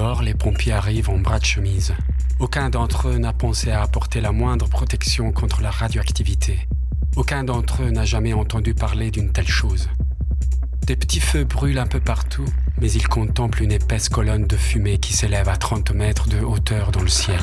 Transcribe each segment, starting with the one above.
Alors, les pompiers arrivent en bras de chemise. Aucun d'entre eux n'a pensé à apporter la moindre protection contre la radioactivité. Aucun d'entre eux n'a jamais entendu parler d'une telle chose. Des petits feux brûlent un peu partout, mais ils contemplent une épaisse colonne de fumée qui s'élève à 30 mètres de hauteur dans le ciel.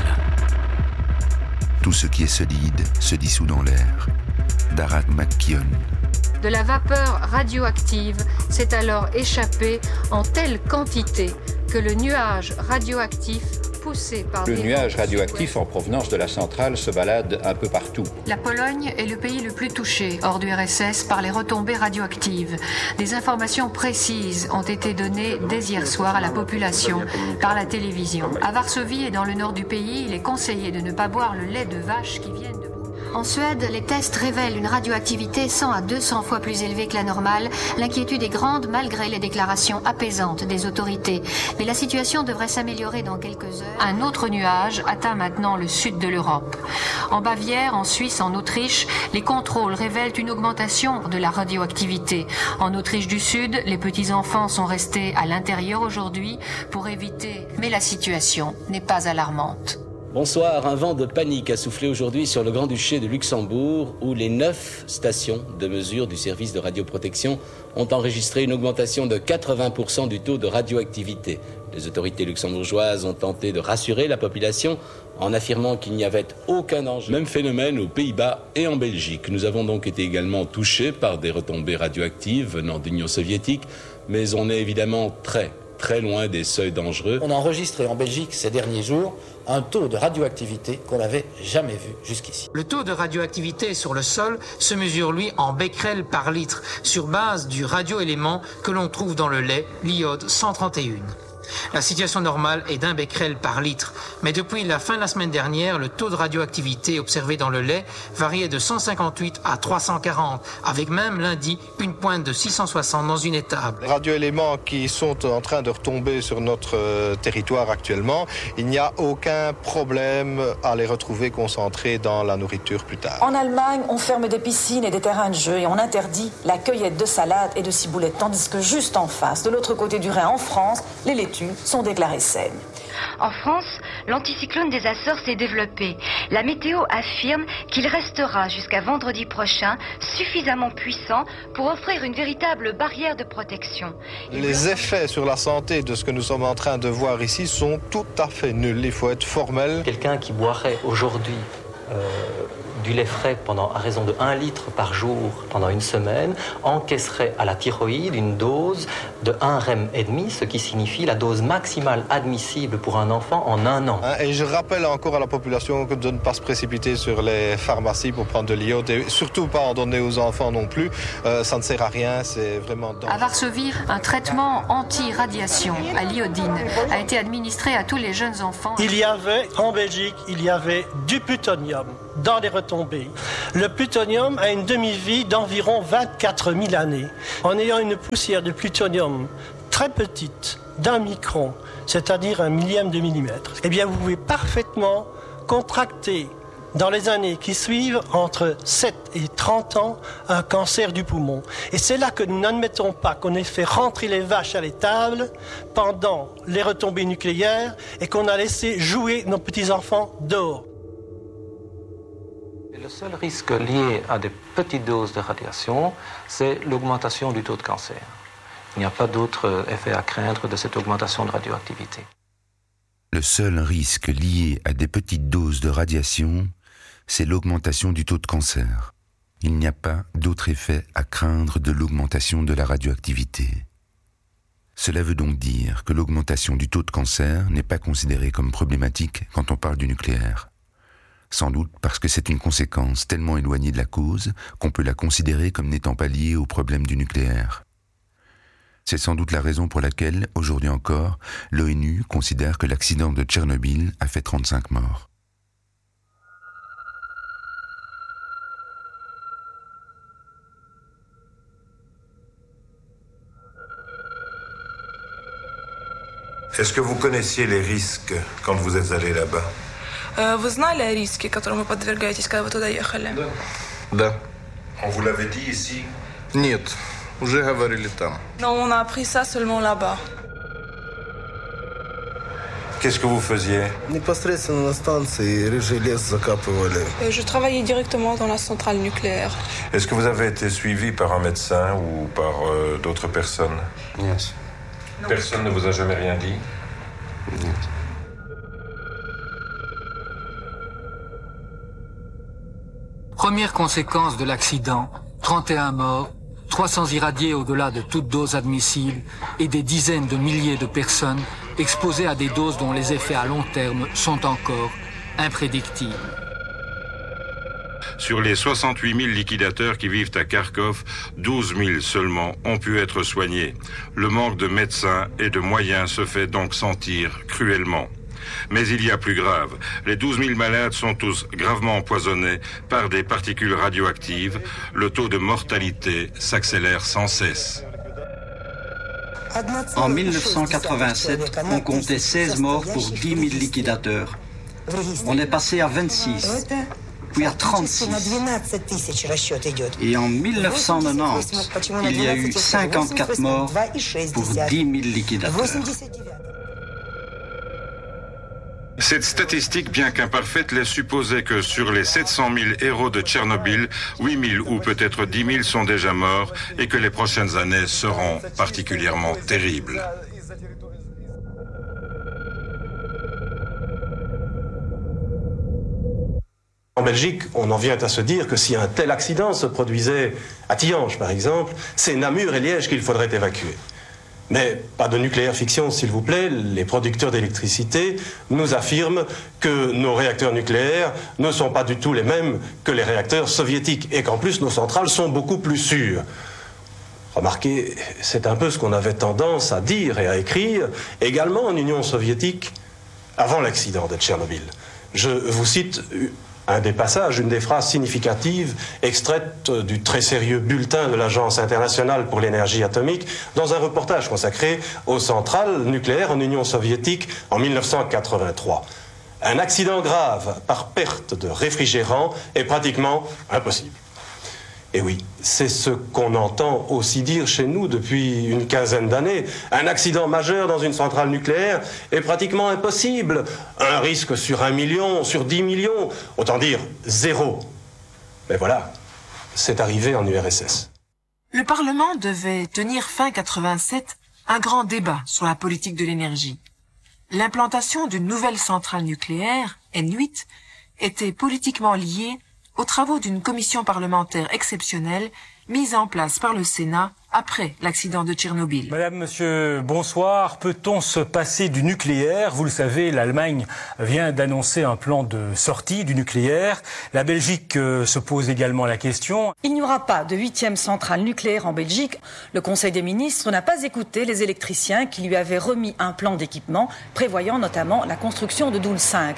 Tout ce qui est solide se dissout dans l'air. Darragh McKeown. De la vapeur radioactive s'est alors échappée en telle quantité que le nuage radioactif poussé par Le nuage radioactif en provenance de la centrale se balade un peu partout. La Pologne est le pays le plus touché hors du RSS par les retombées radioactives. Des informations précises ont été données dès hier soir à la population par la télévision. À Varsovie et dans le nord du pays, il est conseillé de ne pas boire le lait de vache qui viennent de... En Suède, les tests révèlent une radioactivité 100 à 200 fois plus élevée que la normale. L'inquiétude est grande malgré les déclarations apaisantes des autorités. Mais la situation devrait s'améliorer dans quelques heures. Un autre nuage atteint maintenant le sud de l'Europe. En Bavière, en Suisse, en Autriche, les contrôles révèlent une augmentation de la radioactivité. En Autriche du Sud, les petits-enfants sont restés à l'intérieur aujourd'hui pour éviter. Mais la situation n'est pas alarmante. Bonsoir, un vent de panique a soufflé aujourd'hui sur le Grand-Duché de Luxembourg où les 9 stations de mesure du service de radioprotection ont enregistré une augmentation de 80% du taux de radioactivité. Les autorités luxembourgeoises ont tenté de rassurer la population en affirmant qu'il n'y avait aucun danger. Même phénomène aux Pays-Bas et en Belgique. Nous avons donc été également touchés par des retombées radioactives venant d'Union soviétique, mais on est évidemment très loin des seuils dangereux. On a enregistré en Belgique ces derniers jours un taux de radioactivité qu'on n'avait jamais vu jusqu'ici. Le taux de radioactivité sur le sol se mesure, lui, en becquerel par litre, sur base du radioélément que l'on trouve dans le lait, l'iode 131. La situation normale est d'1 becquerel par litre, mais depuis la fin de la semaine dernière, le taux de radioactivité observé dans le lait variait de 158 à 340, avec même lundi une pointe de 660 dans une étable. Les radioéléments qui sont en train de retomber sur notre territoire actuellement, il n'y a aucun problème à les retrouver concentrés dans la nourriture plus tard. En Allemagne, on ferme des piscines et des terrains de jeu et on interdit la cueillette de salades et de ciboulettes, tandis que juste en face, de l'autre côté du Rhin, en France, les laitues sont déclarées saines. En France, l'anticyclone des Açores s'est développé. La météo affirme qu'il restera jusqu'à vendredi prochain suffisamment puissant pour offrir une véritable barrière de protection. Les effets sur la santé de ce que nous sommes en train de voir ici sont tout à fait nuls. Il faut être formel. Quelqu'un qui boirait aujourd'hui du lait frais à raison de 1 litre par jour pendant une semaine encaisserait à la thyroïde une dose de 1 rem et demi, ce qui signifie la dose maximale admissible pour un enfant en 1 an. Et je rappelle encore à la population de ne pas se précipiter sur les pharmacies pour prendre de l'iode et surtout pas en donner aux enfants non plus. Ça ne sert à rien, c'est vraiment dangereux. À Varsovie, un traitement anti-radiation à l'iodine a été administré à tous les jeunes enfants. En Belgique, il y avait du plutonium dans les retombées. Le plutonium a une demi-vie d'environ 24 000 années. En ayant une poussière de plutonium très petite, d'1 micron, c'est-à-dire 1 millième de millimètre, eh bien vous pouvez parfaitement contracter dans les années qui suivent, entre 7 et 30 ans, un cancer du poumon. Et c'est là que nous n'admettons pas qu'on ait fait rentrer les vaches à l'étable pendant les retombées nucléaires et qu'on a laissé jouer nos petits-enfants dehors. Le seul risque lié à des petites doses de radiation, c'est l'augmentation du taux de cancer. Il n'y a pas d'autre effet à craindre de cette augmentation de radioactivité. Le seul risque lié à des petites doses de radiation, c'est l'augmentation du taux de cancer. Il n'y a pas d'autre effet à craindre de l'augmentation de la radioactivité. Cela veut donc dire que l'augmentation du taux de cancer n'est pas considérée comme problématique quand on parle du nucléaire. Sans doute parce que c'est une conséquence tellement éloignée de la cause qu'on peut la considérer comme n'étant pas liée au problème du nucléaire. C'est sans doute la raison pour laquelle, aujourd'hui encore, l'ONU considère que l'accident de Tchernobyl a fait 35 morts. Est-ce que vous connaissiez les risques quand vous êtes allé là-bas? Вы знали о риске, которому вы подвергаетесь, когда вы туда ехали? Да. On vous l'avait dit ici? Нет, уже говорили там. Non, on a appris ça seulement là-bas. Qu'est-ce que vous faisiez? Je travaillais directement dans la centrale nucléaire. Est-ce que vous avez été suivi par un médecin ou par d'autres personnes? Yes. Personne ne vous a jamais rien dit? Yes. Première conséquence de l'accident, 31 morts, 300 irradiés au-delà de toute dose admissible et des dizaines de milliers de personnes exposées à des doses dont les effets à long terme sont encore imprédictibles. Sur les 68 000 liquidateurs qui vivent à Kharkov, 12 000 seulement ont pu être soignés. Le manque de médecins et de moyens se fait donc sentir cruellement. Mais il y a plus grave. Les 12 000 malades sont tous gravement empoisonnés par des particules radioactives. Le taux de mortalité s'accélère sans cesse. En 1987, on comptait 16 morts pour 10 000 liquidateurs. On est passé à 26, puis à 36. Et en 1990, il y a eu 54 morts pour 10 000 liquidateurs. Cette statistique, bien qu'imparfaite, laisse supposer que sur les 700 000 héros de Tchernobyl, 8 000 ou peut-être 10 000 sont déjà morts et que les prochaines années seront particulièrement terribles. En Belgique, on en vient à se dire que si un tel accident se produisait à Tihange, par exemple, c'est Namur et Liège qu'il faudrait évacuer. Mais pas de nucléaire fiction, s'il vous plaît. Les producteurs d'électricité nous affirment que nos réacteurs nucléaires ne sont pas du tout les mêmes que les réacteurs soviétiques et qu'en plus nos centrales sont beaucoup plus sûres. Remarquez, c'est un peu ce qu'on avait tendance à dire et à écrire également en Union soviétique avant l'accident de Tchernobyl. Je vous cite un des passages, une des phrases significatives extraites du très sérieux bulletin de l'Agence internationale pour l'énergie atomique dans un reportage consacré aux centrales nucléaires en Union soviétique en 1983. Un accident grave par perte de réfrigérant est pratiquement impossible. Et oui, c'est ce qu'on entend aussi dire chez nous depuis une quinzaine d'années. Un accident majeur dans une centrale nucléaire est pratiquement impossible. Un risque sur 1 million, sur 10 millions, autant dire 0. Mais voilà, c'est arrivé en URSS. Le Parlement devait tenir fin 87 un grand débat sur la politique de l'énergie. L'implantation d'une nouvelle centrale nucléaire, N8, était politiquement liée aux travaux d'une commission parlementaire exceptionnelle mise en place par le Sénat après l'accident de Tchernobyl. Madame, monsieur, bonsoir. Peut-on se passer du nucléaire? Vous le savez, l'Allemagne vient d'annoncer un plan de sortie du nucléaire. La Belgique se pose également la question. Il n'y aura pas de 8e centrale nucléaire en Belgique. Le Conseil des ministres n'a pas écouté les électriciens qui lui avaient remis un plan d'équipement prévoyant notamment la construction de Doel 5.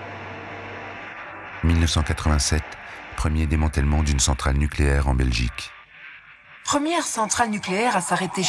1987. Premier démantèlement d'une centrale nucléaire en Belgique. Première centrale nucléaire à s'arrêter